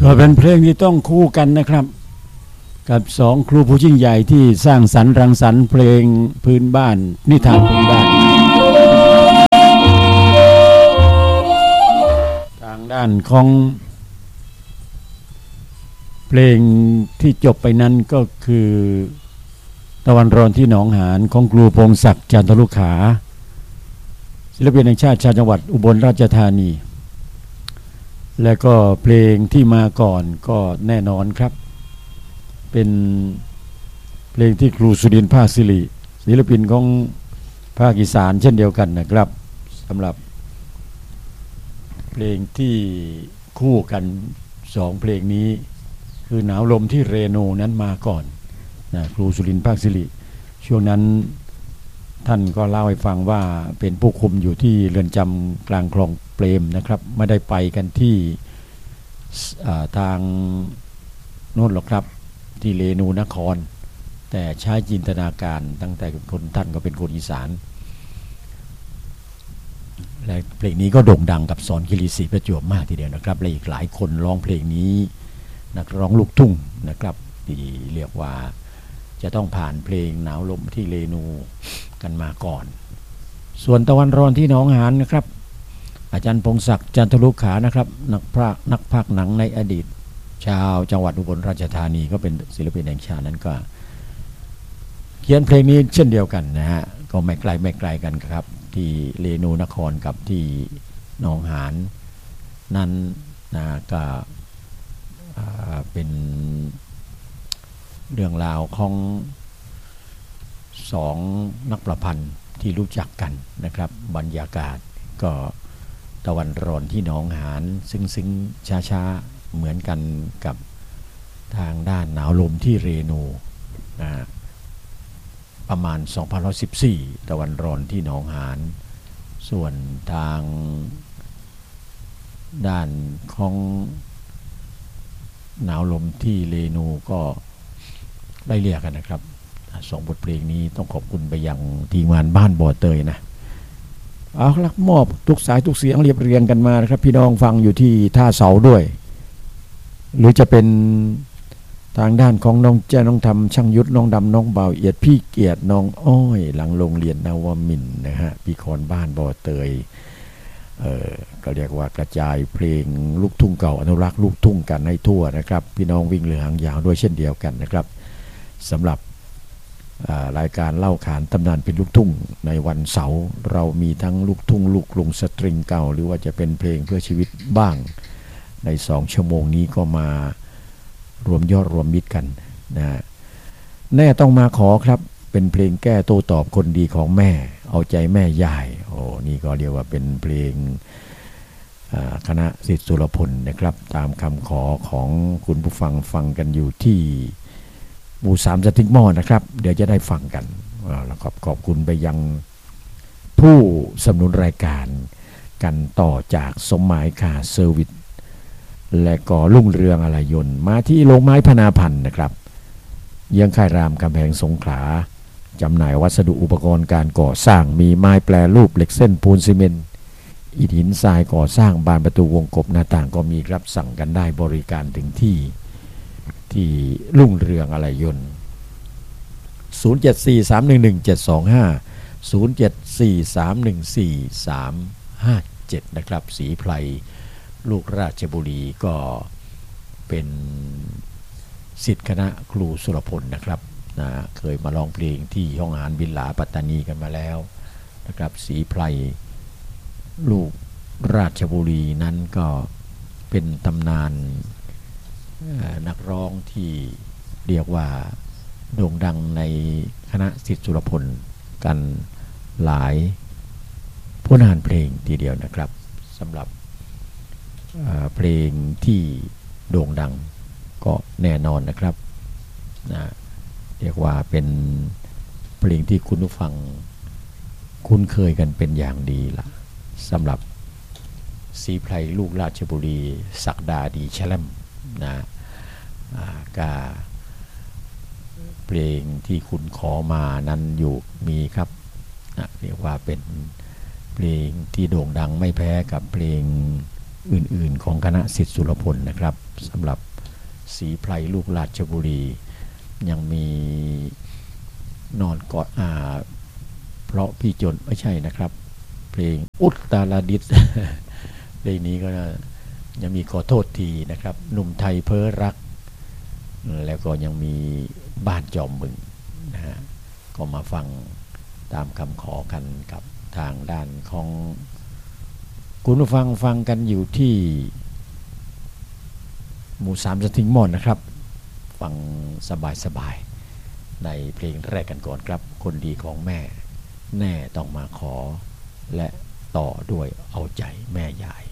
ก็เป็นเพลงที่ต้องคู่กันนะครับกับสองครูผู้ยิ่งใหญ่ที่สร้างสรรค์รังสรรค์เพลงพื้นบ้านนิทานพื้นบ้านทางด้านของเพลงที่จบไปนั้นก็คือตะวันร้อนที่หนองหานของครูพงศักดิ์จันทลุขาศิลปินแห่งชาติชาวจังหวัดอุบลราชธานีและก็เพลงที่มาก่อนก็แน่นอนครับเป็นเพลงที่ครูสุดินทร์ภาคศิริศิลปินของภาคอีสานเช่นเดียวกันนะครับสำหรับเพลงที่คู่กัน2เพลงนี้คือหนาวลมที่เรโนนั้นมาก่อนนะครูสุดินทร์ภาคศิริช่วงนั้นท่านก็เล่าให้ฟังว่าเป็นผู้คุมอยู่ที่เรือนจำกลางคลองเปรมนะครับไม่ได้ไปกันที่ทางโน่นหรอกครับที่เรนูนครแต่ใช้จินตนาการตั้งแต่คนท่านก็เป็นคนอีสานและเพลงนี้ก็โด่งดังกับสอนคิรีศรีประจวบมากทีเดียวนะครับและอีกหลายคนร้องเพลงนี้นักร้องลูกทุ่งนะครับที่เรียกว่าจะต้องผ่านเพลงหนาวลมที่เรนูกันมาก่อนส่วนตะวันร้อนที่หนองหานนะครับอาจารย์พงศักดิ์จันทลุขานะครับนักพากย์หนังในอดีตชาวจังหวัดอุบลราชธานีก็เป็นศิลปินแห่งชาตินั้นก็เขียนเพลงนี้เช่นเดียวกันนะฮะก็ไม่ไกลกันครับที่เรนูนครกับที่หนองหานนั้นนะก็เป็นเรื่องราวของ2นักประพันธ์ที่รู้จักกันนะครับบรรยากาศก็ตะวันร้อนที่หนองหานซึ้งช้าเหมือนกันกับทางด้านหนาวลมที่เรนูนะประมาณ2014ตะวันร้อนที่หนองหานส่วนทางด้านของหนาวลมที่เรนูก็ไล่เลี่ยกันนะครับ2บทเพลงนี้ต้องขอบคุณไปยังทีมงานบ้านบ่อเตยนะเอาละมอบทุกสายทุกเสียงเรียงกันมานะครับพี่น้องฟังอยู่ที่ท่าเสาด้วยหรือจะเป็นทางด้านของน้องแจ้น้องทำช่างยุทธน้องดำน้องเบาเอียดพี่เกียรติน้องอ้อยหลังโรงเรียนนวมินทร์นะฮะพี่คอนบ้านบ่อเตยก็เรียกว่ากระจายเพลงลูกทุ่งเก่าอนุรักษ์ลูกทุ่งกันให้ทั่วนะครับพี่น้องวิ่งเรือหางยาวด้วยเช่นเดียวกันนะครับสำหรับรายการเล่าขานตำนานเป็นลูกทุ่งในวันเสาร์เรามีทั้งลูกทุ่งลูกกรุงสตริงเก่าหรือว่าจะเป็นเพลงเพื่อชีวิตบ้างใน2ชั่วโมงนี้ก็มารวมยอดรวมมิตรกันนะแน่ต้องมาขอครับเป็นเพลงแก้โต้ตอบคนดีของแม่เอาใจแม่ยายโอ้นี่ก็เรียกว่าเป็นเพลงคณะศิษย์สุรพลนะครับตามคำขอของคุณผู้ฟังกันอยู่ที่หมู่3สติ๊กหม้อนะครับเดี๋ยวจะได้ฟังกันแล้วขอบคุณไปยังผู้สนับสนุนรายการกันต่อจากสมหมายค่าเซอร์วิสและก็รุ่งเรืองอะไรยนต์มาที่โรงไม้พนาพันธ์นะครับเยื้องค่ายรามกำแพงสงขลาจำหน่ายวัสดุอุปกรณ์การก่อสร้างมีไม้แปรรูปเหล็กเส้นปูนซีเมนต์อิฐหินทรายก่อสร้างบานประตูวงกบหน้าต่างก็มีรับสั่งกันได้บริการถึงที่รุ่งเรืองอะไรยนต์074311725074314357นะครับศรีไพรลูกราชบุรีก็เป็นศิษย์คณะครูสุรพลนะครับนะเคยมาร้องเพลงที่ห้องอาหารบินหลาปัตตานีกันมาแล้วนะครับศรีไพรลูกราชบุรีนั้นก็เป็นตำนานนักร้องที่เรียกว่าโด่งดังในคณะศิษย์สุรพลกันหลายผลงานเพลงทีเดียวนะครับสำหรับเพลงที่โด่งดังก็แน่นอนนะครับนะเรียกว่าเป็นเพลงที่คุณผู้ฟังคุ้นเคยกันเป็นอย่างดีละสำหรับศรีไพรลูกราชบุรีศักดาดีแชลมนะกาเพลงที่คุณขอมานั้นอยู่มีครับนะเรียกว่าเป็นเพลงที่โด่งดังไม่แพ้กับเพลงอื่นๆของคณะศิษย์สุรพลนะครับสำหรับศรีไพรลูกราชบุรียังมีนอนกอดเพราะพี่จนไม่ใช่นะครับเพลงอุตตรดิตถ์ เพลงนี้ก็ยังมีขอโทษทีนะครับหนุ่มไทยเพ้อรักแล้วก็ยังมีบ้านจอมบึงนะฮะก็มาฟังตามคำขอกันกับทางด้านของคุณผู้ฟังกันอยู่ที่หมู่3สติงมอนนะครับฟังสบายๆในเพลงแรกกันก่อนครับคนดีของแม่แน่ต้องมาขอและต่อด้วยเอาใจแม่ยาย